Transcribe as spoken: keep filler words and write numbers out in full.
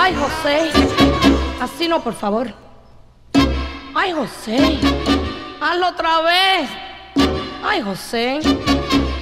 Ay, José, así no, por favor. Ay, José, hazlo otra vez. Ay, José.